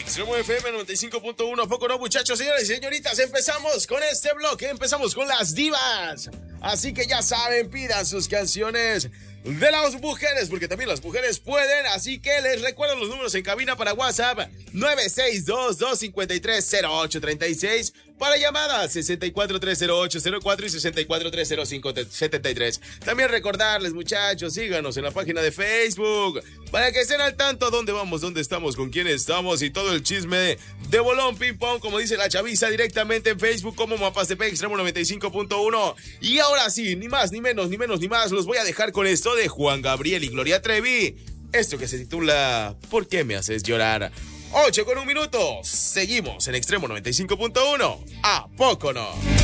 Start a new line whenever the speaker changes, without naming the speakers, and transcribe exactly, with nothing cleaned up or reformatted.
Extremo F M noventa y cinco punto uno, poco no, muchachos, señores y señoritas, empezamos con este bloque, empezamos con las divas. Así que ya saben, pidan sus canciones de las mujeres, porque también las mujeres pueden. Así que les recuerdo los números en cabina para WhatsApp: nueve seis dos, dos cinco tres, cero ocho tres seis, para llamadas sesenta y cuatro tres cero ocho cero cuatro y sesenta y cuatro tres cero cinco setenta y tres. También recordarles, muchachos, síganos en la página de Facebook para que estén al tanto dónde vamos, dónde estamos, con quién estamos y todo el chisme de bolón ping pong, como dice la chaviza, directamente en Facebook como Mapastepec Extremo noventa y cinco punto uno. Y ahora sí, ni más, ni menos, ni menos, ni más, los voy a dejar con esto de Juan Gabriel y Gloria Trevi. Esto que se titula ¿Por qué me haces llorar? ocho con un minuto. Seguimos en Extremo noventa y cinco punto uno. ¿A poco no?